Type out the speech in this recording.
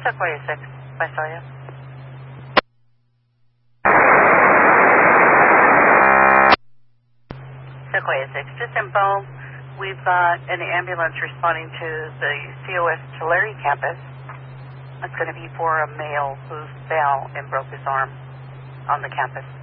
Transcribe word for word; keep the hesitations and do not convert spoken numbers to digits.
Sequoia six, Visalia. Sequoia six, just info. We've got an ambulance responding to the C O S Tulare campus. It's going to be for a male who fell and broke his arm on the campus.